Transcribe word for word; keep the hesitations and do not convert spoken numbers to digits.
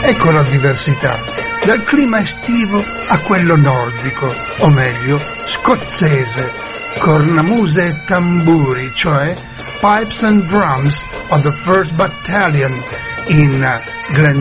Ecco la diversità, dal clima estivo a quello nordico, o meglio, scozzese, cornamuse e tamburi, cioè Pipes and Drums of the first Battalion in Glen